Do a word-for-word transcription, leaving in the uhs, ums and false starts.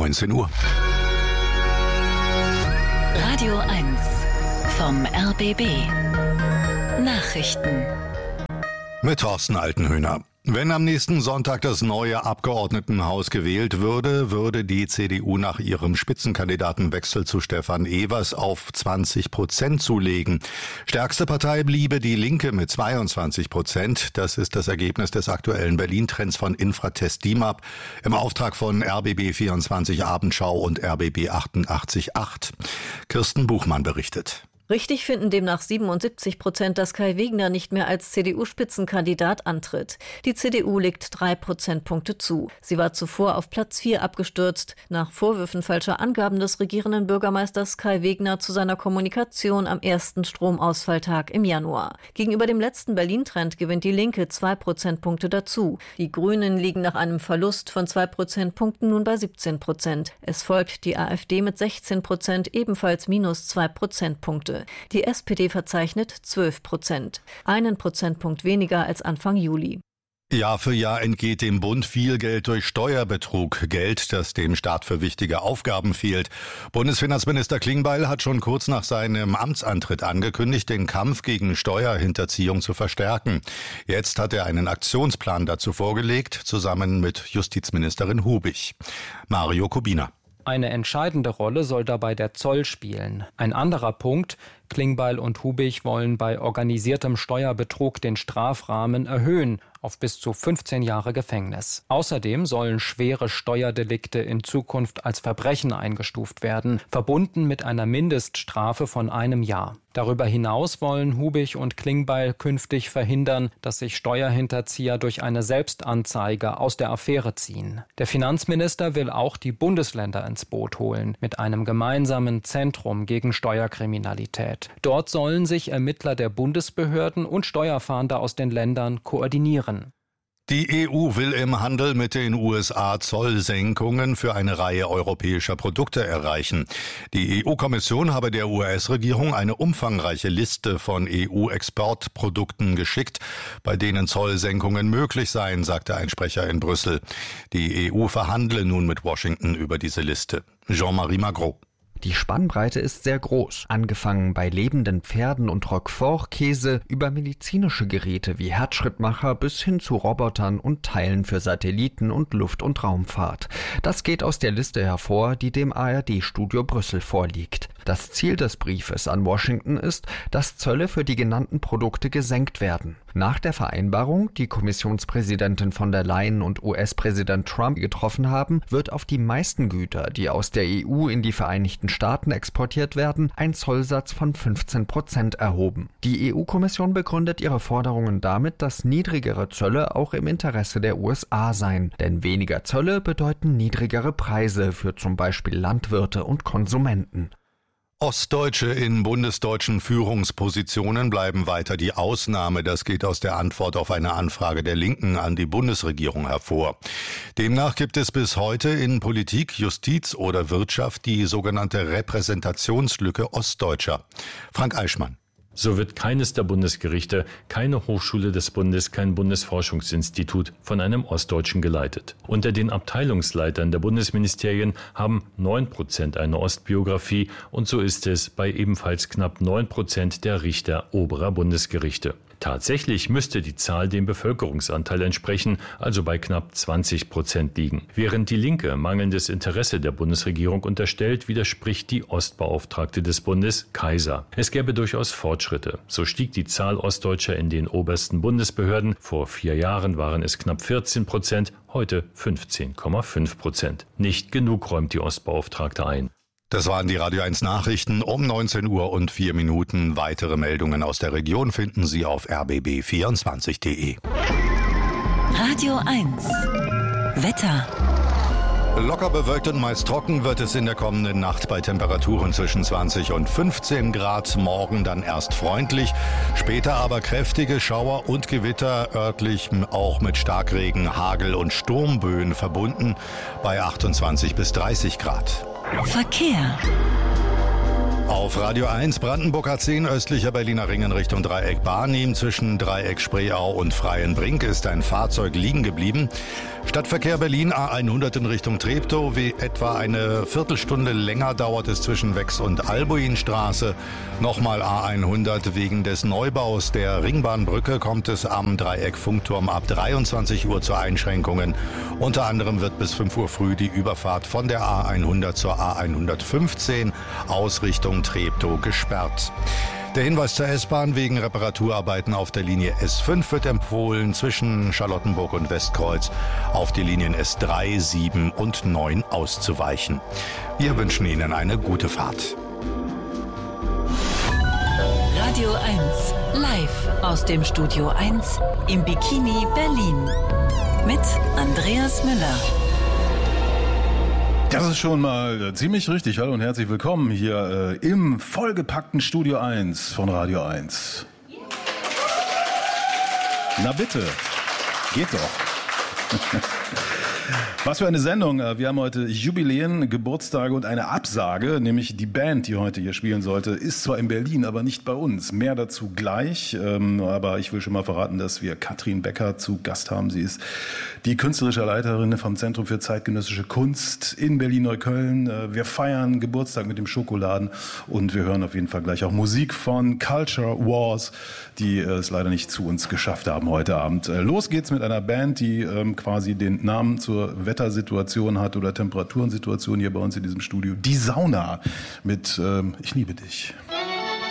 neunzehn Uhr. Radio eins vom R B B. Nachrichten. Mit Thorsten Altenhöhner. Wenn am nächsten Sonntag das neue Abgeordnetenhaus gewählt würde, würde die C D U nach ihrem Spitzenkandidatenwechsel zu Stefan Evers auf zwanzig Prozent zulegen. Stärkste Partei bliebe die Linke mit zweiundzwanzig Prozent. Das ist das Ergebnis des aktuellen Berlin-Trends von Infratest DIMAP im Auftrag von R B B vierundzwanzig Abendschau und R B B achtundachtzig Komma acht. Kirsten Buchmann berichtet. Richtig finden demnach siebenundsiebzig Prozent, dass Kai Wegner nicht mehr als C D U-Spitzenkandidat antritt. Die C D U legt drei Prozentpunkte zu. Sie war zuvor auf Platz vier abgestürzt, nach Vorwürfen falscher Angaben des regierenden Bürgermeisters Kai Wegner zu seiner Kommunikation am ersten Stromausfalltag im Januar. Gegenüber dem letzten Berlin-Trend gewinnt die Linke zwei Prozentpunkte dazu. Die Grünen liegen nach einem Verlust von zwei Prozentpunkten nun bei siebzehn Prozent. Es folgt die AfD mit sechzehn Prozent, ebenfalls minus zwei Prozentpunkte. Die S P D verzeichnet zwölf Prozent, einen Prozentpunkt weniger als Anfang Juli. Jahr für Jahr entgeht dem Bund viel Geld durch Steuerbetrug. Geld, das dem Staat für wichtige Aufgaben fehlt. Bundesfinanzminister Klingbeil hat schon kurz nach seinem Amtsantritt angekündigt, den Kampf gegen Steuerhinterziehung zu verstärken. Jetzt hat er einen Aktionsplan dazu vorgelegt, zusammen mit Justizministerin Hubig. Mario Kubina. Eine entscheidende Rolle soll dabei der Zoll spielen. Ein anderer Punkt: Klingbeil und Hubig wollen bei organisiertem Steuerbetrug den Strafrahmen erhöhen auf bis zu fünfzehn Jahre Gefängnis. Außerdem sollen schwere Steuerdelikte in Zukunft als Verbrechen eingestuft werden, verbunden mit einer Mindeststrafe von einem Jahr. Darüber hinaus wollen Hubig und Klingbeil künftig verhindern, dass sich Steuerhinterzieher durch eine Selbstanzeige aus der Affäre ziehen. Der Finanzminister will auch die Bundesländer ins Boot holen, mit einem gemeinsamen Zentrum gegen Steuerkriminalität. Dort sollen sich Ermittler der Bundesbehörden und Steuerfahnder aus den Ländern koordinieren. Die E U will im Handel mit den U S A Zollsenkungen für eine Reihe europäischer Produkte erreichen. Die E U-Kommission habe der U S-Regierung eine umfangreiche Liste von E U-Exportprodukten geschickt, bei denen Zollsenkungen möglich seien, sagte ein Sprecher in Brüssel. Die E U verhandle nun mit Washington über diese Liste. Jean-Marie Magro. Die Spannbreite ist sehr groß, angefangen bei lebenden Pferden und Roquefort-Käse über medizinische Geräte wie Herzschrittmacher bis hin zu Robotern und Teilen für Satelliten und Luft- und Raumfahrt. Das geht aus der Liste hervor, die dem A R D-Studio Brüssel vorliegt. Das Ziel des Briefes an Washington ist, dass Zölle für die genannten Produkte gesenkt werden. Nach der Vereinbarung, die Kommissionspräsidentin von der Leyen und U S-Präsident Trump getroffen haben, wird auf die meisten Güter, die aus der E U in die Vereinigten Staaten exportiert werden, ein Zollsatz von fünfzehn Prozent erhoben. Die E U-Kommission begründet ihre Forderungen damit, dass niedrigere Zölle auch im Interesse der U S A seien. Denn weniger Zölle bedeuten niedrigere Preise für zum Beispiel Landwirte und Konsumenten. Ostdeutsche in bundesdeutschen Führungspositionen bleiben weiter die Ausnahme. Das geht aus der Antwort auf eine Anfrage der Linken an die Bundesregierung hervor. Demnach gibt es bis heute in Politik, Justiz oder Wirtschaft die sogenannte Repräsentationslücke Ostdeutscher. Frank Eichmann. So wird keines der Bundesgerichte, keine Hochschule des Bundes, kein Bundesforschungsinstitut von einem Ostdeutschen geleitet. Unter den Abteilungsleitern der Bundesministerien haben neun Prozent eine Ostbiografie und so ist es bei ebenfalls knapp neun Prozent der Richter oberer Bundesgerichte. Tatsächlich müsste die Zahl dem Bevölkerungsanteil entsprechen, also bei knapp zwanzig Prozent liegen. Während die Linke mangelndes Interesse der Bundesregierung unterstellt, widerspricht die Ostbeauftragte des Bundes, Kaiser. Es gäbe durchaus Fortschritte. So stieg die Zahl Ostdeutscher in den obersten Bundesbehörden. Vor vier Jahren waren es knapp vierzehn Prozent, heute fünfzehn Komma fünf Prozent. Nicht genug, räumt die Ostbeauftragte ein. Das waren die Radio eins Nachrichten um neunzehn Uhr und vier Minuten. Weitere Meldungen aus der Region finden Sie auf r b b vierundzwanzig punkt d e. Radio eins Wetter. Locker bewölkt und meist trocken wird es in der kommenden Nacht bei Temperaturen zwischen zwanzig und fünfzehn Grad. Morgen dann erst freundlich, später aber kräftige Schauer und Gewitter, örtlich auch mit Starkregen, Hagel und Sturmböen verbunden bei achtundzwanzig bis dreißig Grad. Verkehr. Auf Radio eins Brandenburg A zehn östlicher Berliner Ring in Richtung Dreieck Barnim. Zwischen Dreieck Spreeau und Freienbrink ist ein Fahrzeug liegen geblieben. Stadtverkehr Berlin A hundert in Richtung Treptow. Wie etwa eine Viertelstunde länger dauert es zwischen Wex und Albuinstraße. Nochmal A hundert wegen des Neubaus der Ringbahnbrücke kommt es am Dreieck Funkturm ab dreiundzwanzig Uhr zu Einschränkungen. Unter anderem wird bis fünf Uhr früh die Überfahrt von der A hundert zur A hundertfünfzehn aus Richtung Treptow gesperrt. Der Hinweis zur S-Bahn: wegen Reparaturarbeiten auf der Linie S fünf wird empfohlen, zwischen Charlottenburg und Westkreuz auf die Linien S drei, sieben und neun auszuweichen. Wir wünschen Ihnen eine gute Fahrt. Radio eins, live aus dem Studio eins im Bikini Berlin mit Andreas Müller. Das ist schon mal ziemlich richtig. Hallo und herzlich willkommen hier äh, im vollgepackten Studio eins von Radio eins. Na bitte, geht doch. Was für eine Sendung. Wir haben heute Jubiläen, Geburtstage und eine Absage, nämlich die Band, die heute hier spielen sollte, ist zwar in Berlin, aber nicht bei uns. Mehr dazu gleich, aber ich will schon mal verraten, dass wir Katrin Becker zu Gast haben. Sie ist die künstlerische Leiterin vom Zentrum für zeitgenössische Kunst in Berlin-Neukölln. Wir feiern Geburtstag mit dem Schokoladen und wir hören auf jeden Fall gleich auch Musik von Culture Wars, die es leider nicht zu uns geschafft haben heute Abend. Los geht's mit einer Band, die quasi den Namen zur Wettersituation hat oder Temperatursituation hier bei uns in diesem Studio. Die Sauna mit ähm, Ich liebe dich.